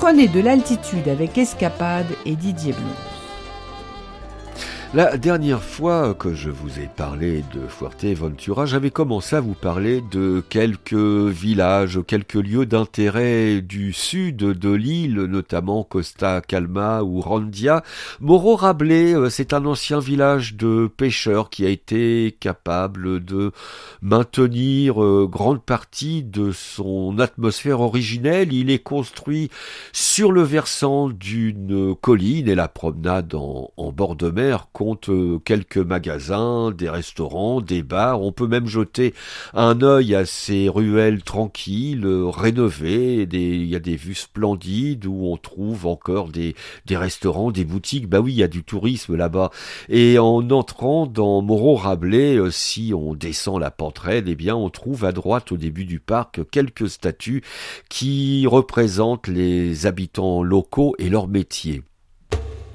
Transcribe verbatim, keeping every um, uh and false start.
Prenez de l'altitude avec Escapade et Didier Blues. La dernière fois que je vous ai parlé de Fuerteventura, j'avais commencé à vous parler de quelques villages, quelques lieux d'intérêt du sud de l'île, notamment Costa Calma ou Randia. Morro Rablé, c'est un ancien village de pêcheurs qui a été capable de maintenir euh, grande partie de son atmosphère originelle. Il est construit sur le versant d'une colline et la promenade en, en bord de mer compte quelques magasins, des restaurants, des bars. On peut même jeter un œil à ces ruelles tranquilles, rénovées. Des, il y a des vues splendides où on trouve encore des, des restaurants, des boutiques. Bah oui, il y a du tourisme là-bas. Et en entrant dans Morro Rablé, si on descend la pente raide, eh bien, on trouve à droite, au début du parc, quelques statues qui représentent les habitants locaux et leur métier.